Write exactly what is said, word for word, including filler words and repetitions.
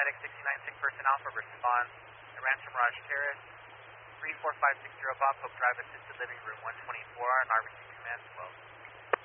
Medic sixty-nine sick person Alpha, respond to Rancho Mirage Terrace, three four five six zero Bob Hope Drive, assisted living room one twenty-four, and R B C command twelve.